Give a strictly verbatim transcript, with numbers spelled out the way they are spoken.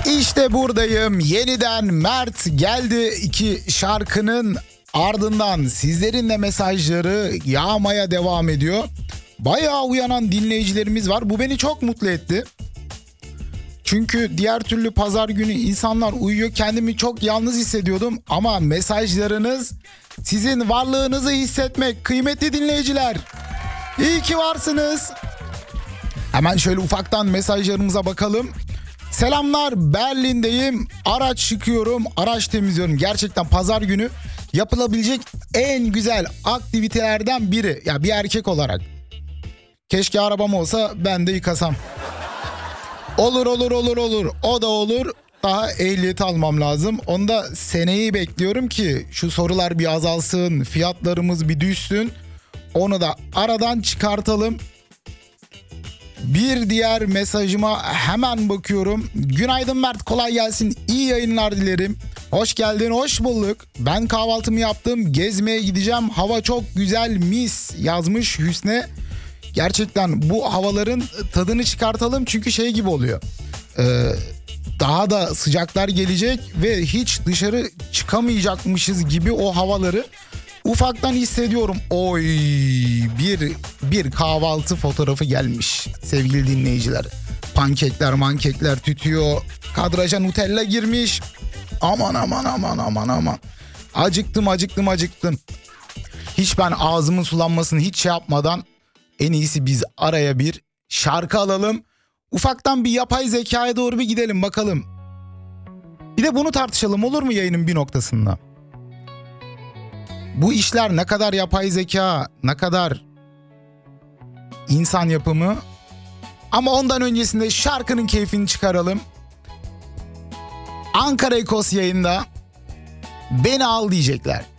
İşte buradayım. Yeniden Mert geldi. İki şarkının ardından sizlerin de mesajları yağmaya devam ediyor. Bayağı uyanan dinleyicilerimiz var. Bu beni çok mutlu etti. Çünkü diğer türlü pazar günü insanlar uyuyor. Kendimi çok yalnız hissediyordum. Ama mesajlarınız sizin varlığınızı hissetmek. Kıymetli dinleyiciler, İyi ki varsınız. Hemen şöyle ufaktan mesajlarımıza bakalım. Selamlar, Berlin'deyim. Araç yıkıyorum, araç temizliyorum. Gerçekten pazar günü yapılabilecek en güzel aktivitelerden biri. Ya bir erkek olarak. Keşke arabam olsa ben de yıkasam. Olur olur olur olur. O da olur. Daha ehliyeti almam lazım. Onu da seneyi bekliyorum ki şu sorular bir azalsın, fiyatlarımız bir düşsün. Onu da aradan çıkartalım. Bir diğer mesajıma hemen bakıyorum. Günaydın Mert, kolay gelsin. İyi yayınlar dilerim. Hoş geldin, hoş bulduk. Ben kahvaltımı yaptım. Gezmeye gideceğim. Hava çok güzel, mis yazmış Hüsne. Gerçekten bu havaların tadını çıkartalım. Çünkü şey gibi oluyor. Ee, daha da sıcaklar gelecek ve hiç dışarı çıkamayacakmışız gibi o havaları ufaktan hissediyorum. Oy, bir bir kahvaltı fotoğrafı gelmiş sevgili dinleyiciler. Pankekler, mankekler tütüyor. Kadraja Nutella girmiş. Aman aman aman aman aman. Acıktım acıktım acıktım. Hiç ben ağzımın sulanmasını hiç şey yapmadan en iyisi biz araya bir şarkı alalım. Ufaktan bir yapay zekaya doğru bir gidelim bakalım. Bir de bunu tartışalım, olur mu yayının bir noktasında? Bu işler ne kadar yapay zeka, ne kadar insan yapımı. Ama ondan öncesinde şarkının keyfini çıkaralım. Ankara Ekos yayında Beni Al diyecekler.